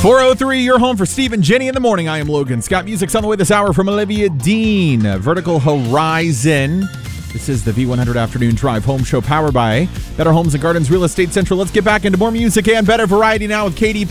4:03, you're home for Steve and Jenny in the morning. I am Logan Scott. Music's on the way this hour from Olivia Dean. Vertical Horizon. This is the V100 Afternoon Drive Home Show powered by Better Homes and Gardens Real Estate Central. Let's get back into more music and better variety now with Katy